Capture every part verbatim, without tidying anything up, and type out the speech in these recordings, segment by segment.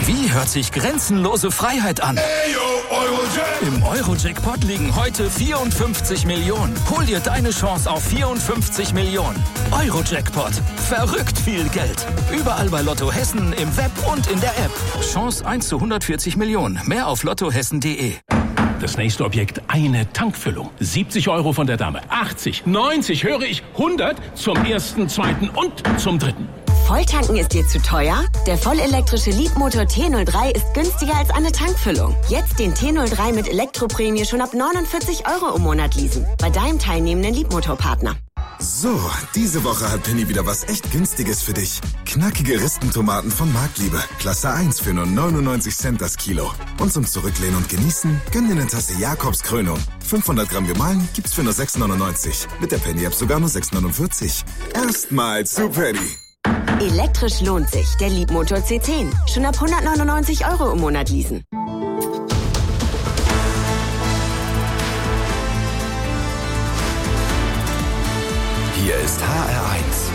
Wie hört sich grenzenlose Freiheit an? Im Euro-Jackpot liegen heute vierundfünfzig Millionen. Hol dir deine Chance auf vierundfünfzig Millionen. Euro-Jackpot. Verrückt viel Geld. Überall bei Lotto Hessen, im Web und in der App. Chance eins zu hundertvierzig Millionen. Mehr auf lottohessen punkt de. Das nächste Objekt, eine Tankfüllung. siebzig Euro von der Dame. achtzig, neunzig, höre ich, hundert zum ersten, zweiten und zum dritten. Volltanken ist dir zu teuer? Der vollelektrische Leapmotor T null drei ist günstiger als eine Tankfüllung. Jetzt den T null drei mit Elektroprämie schon ab neunundvierzig Euro im Monat leasen. Bei deinem teilnehmenden Leapmotor-Partner. So, diese Woche hat Penny wieder was echt Günstiges für dich. Knackige Ristentomaten von Marktliebe. Klasse eins für nur neunundneunzig Cent das Kilo. Und zum Zurücklehnen und Genießen, gönn dir eine Tasse Jakobs Krönung. fünfhundert Gramm gemahlen gibt's für nur sechs neunundneunzig. Mit der Penny-App sogar nur sechs neunundvierzig. Erstmal zu Penny. Elektrisch lohnt sich. Der Leapmotor C zehn. Schon ab hundertneunundneunzig Euro im Monat leasen. Hier ist H R eins.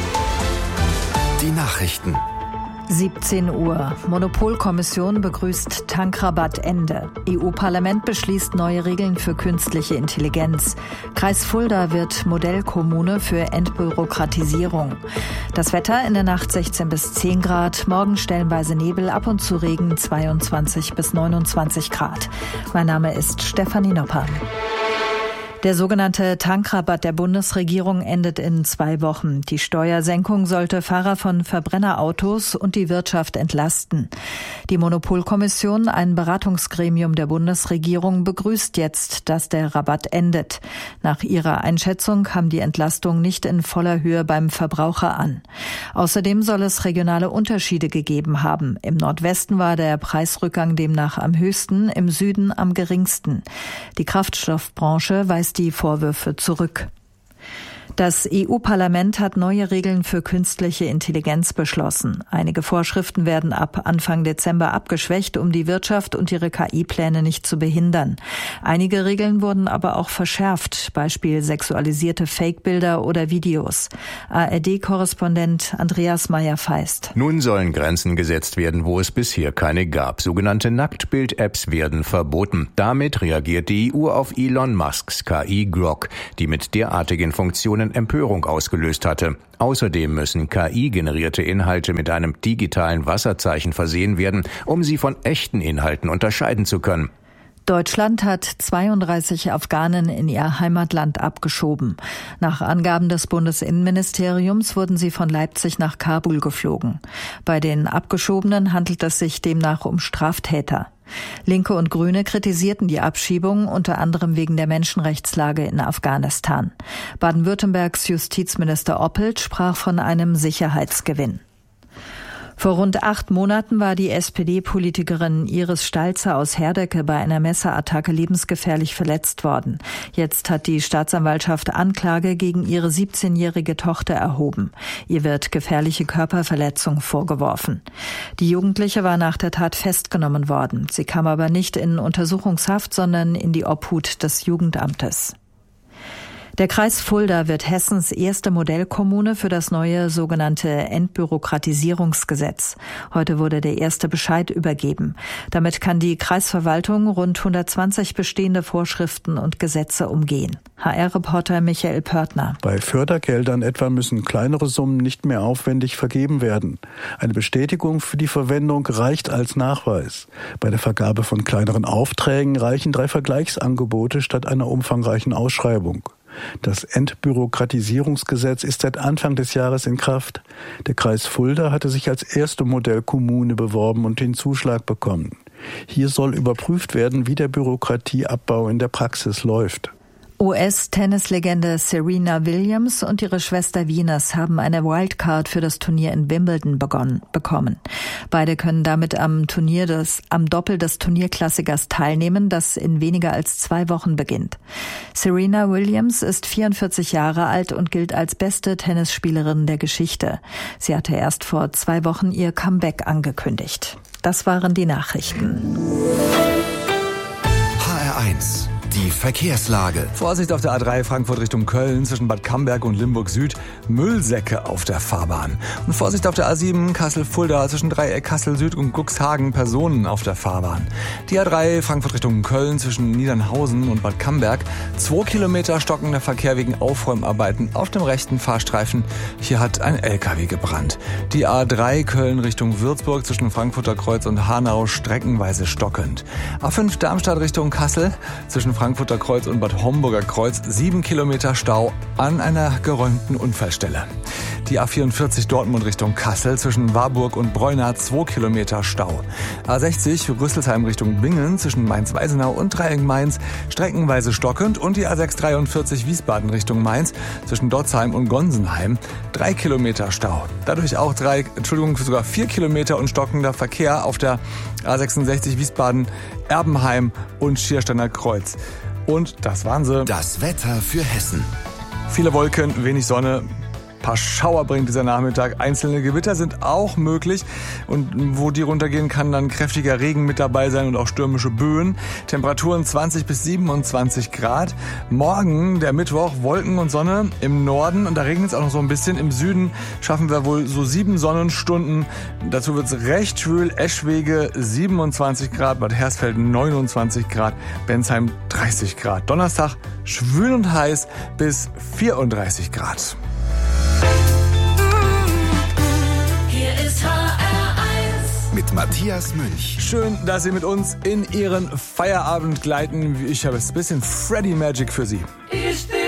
Die Nachrichten. siebzehn Uhr. Monopolkommission begrüßt Tankrabattende. E U-Parlament beschließt neue Regeln für künstliche Intelligenz. Kreis Fulda wird Modellkommune für Entbürokratisierung. Das Wetter in der Nacht sechzehn bis zehn Grad, morgen stellenweise Nebel, ab und zu Regen zweiundzwanzig bis neunundzwanzig Grad. Mein Name ist Stefanie Nopper. Der sogenannte Tankrabatt der Bundesregierung endet in zwei Wochen. Die Steuersenkung sollte Fahrer von Verbrennerautos und die Wirtschaft entlasten. Die Monopolkommission, ein Beratungsgremium der Bundesregierung, begrüßt jetzt, dass der Rabatt endet. Nach ihrer Einschätzung kam die Entlastung nicht in voller Höhe beim Verbraucher an. Außerdem soll es regionale Unterschiede gegeben haben. Im Nordwesten war der Preisrückgang demnach am höchsten, im Süden am geringsten. Die Kraftstoffbranche weist die Vorwürfe zurück. Das E U-Parlament hat neue Regeln für künstliche Intelligenz beschlossen. Einige Vorschriften werden ab Anfang Dezember abgeschwächt, um die Wirtschaft und ihre K I-Pläne nicht zu behindern. Einige Regeln wurden aber auch verschärft, Beispiel sexualisierte Fake-Bilder oder Videos. A R D-Korrespondent Andreas Meyer-Feist. Nun sollen Grenzen gesetzt werden, wo es bisher keine gab. Sogenannte Nacktbild-Apps werden verboten. Damit reagiert die E U auf Elon Musks K I Grok, die mit derartigen Funktionen Empörung ausgelöst hatte. Außerdem müssen K I-generierte Inhalte mit einem digitalen Wasserzeichen versehen werden, um sie von echten Inhalten unterscheiden zu können. Deutschland hat zweiunddreißig Afghanen in ihr Heimatland abgeschoben. Nach Angaben des Bundesinnenministeriums wurden sie von Leipzig nach Kabul geflogen. Bei den Abgeschobenen handelt es sich demnach um Straftäter. Linke und Grüne kritisierten die Abschiebung unter anderem wegen der Menschenrechtslage in Afghanistan. Baden-Württembergs Justizminister Oppelt sprach von einem Sicherheitsgewinn. Vor rund acht Monaten war die S P D-Politikerin Iris Stalzer aus Herdecke bei einer Messerattacke lebensgefährlich verletzt worden. Jetzt hat die Staatsanwaltschaft Anklage gegen ihre siebzehnjährige Tochter erhoben. Ihr wird gefährliche Körperverletzung vorgeworfen. Die Jugendliche war nach der Tat festgenommen worden. Sie kam aber nicht in Untersuchungshaft, sondern in die Obhut des Jugendamtes. Der Kreis Fulda wird Hessens erste Modellkommune für das neue sogenannte Entbürokratisierungsgesetz. Heute wurde der erste Bescheid übergeben. Damit kann die Kreisverwaltung rund hundertzwanzig bestehende Vorschriften und Gesetze umgehen. H R-Reporter Michael Pörtner. Bei Fördergeldern etwa müssen kleinere Summen nicht mehr aufwendig vergeben werden. Eine Bestätigung für die Verwendung reicht als Nachweis. Bei der Vergabe von kleineren Aufträgen reichen drei Vergleichsangebote statt einer umfangreichen Ausschreibung. Das Entbürokratisierungsgesetz ist seit Anfang des Jahres in Kraft. Der Kreis Fulda hatte sich als erste Modellkommune beworben und den Zuschlag bekommen. Hier soll überprüft werden, wie der Bürokratieabbau in der Praxis läuft. U S-Tennislegende Serena Williams und ihre Schwester Venus haben eine Wildcard für das Turnier in Wimbledon begonnen, bekommen. Beide können damit am Turnier des, am Doppel des Turnierklassikers teilnehmen, das in weniger als zwei Wochen beginnt. Serena Williams ist vierundvierzig Jahre alt und gilt als beste Tennisspielerin der Geschichte. Sie hatte erst vor zwei Wochen ihr Comeback angekündigt. Das waren die Nachrichten. H R eins. Die Verkehrslage. Vorsicht auf der A drei Frankfurt Richtung Köln zwischen Bad Camberg und Limburg Süd. Müllsäcke auf der Fahrbahn. Und Vorsicht auf der A sieben Kassel-Fulda zwischen Dreieck Kassel Süd und Cuxhagen. Personen auf der Fahrbahn. Die A drei Frankfurt Richtung Köln zwischen Niedernhausen und Bad Camberg. Zwei Kilometer stockender Verkehr wegen Aufräumarbeiten auf dem rechten Fahrstreifen. Hier hat ein L K W gebrannt. Die A drei Köln Richtung Würzburg zwischen Frankfurter Kreuz und Hanau streckenweise stockend. A fünf Darmstadt Richtung Kassel zwischen Frankfurter Kreuz und Bad Homburger Kreuz sieben Kilometer Stau an einer geräumten Unfallstelle. Die A vierundvierzig Dortmund Richtung Kassel zwischen Warburg und Breuna zwei Kilometer Stau. A sechzig Rüsselsheim Richtung Bingen zwischen Mainz-Weisenau und Dreieck Mainz streckenweise stockend und die A sechs dreiundvierzig Wiesbaden Richtung Mainz zwischen Dotzheim und Gonsenheim drei Kilometer Stau. Dadurch auch drei, Entschuldigung, sogar vier Kilometer und stockender Verkehr auf der A sechsundsechzig Wiesbaden, Erbenheim und Schiersteiner Kreuz. Und das waren sie. Das Wetter für Hessen. Viele Wolken, wenig Sonne. Ein paar Schauer bringt dieser Nachmittag. Einzelne Gewitter sind auch möglich. Und wo die runtergehen, kann dann kräftiger Regen mit dabei sein und auch stürmische Böen. Temperaturen zwanzig bis siebenundzwanzig Grad. Morgen, der Mittwoch, Wolken und Sonne im Norden. Und da regnet es auch noch so ein bisschen. Im Süden schaffen wir wohl so sieben Sonnenstunden. Dazu wird es recht schwül. Eschwege siebenundzwanzig Grad. Bad Hersfeld neunundzwanzig Grad. Bensheim dreißig Grad. Donnerstag schwül und heiß bis vierunddreißig Grad. Hier ist H R eins. Mit Matthias Münch. Schön, dass Sie mit uns in Ihren Feierabend gleiten. Ich habe ein bisschen Freddy Magic für Sie. Ich bin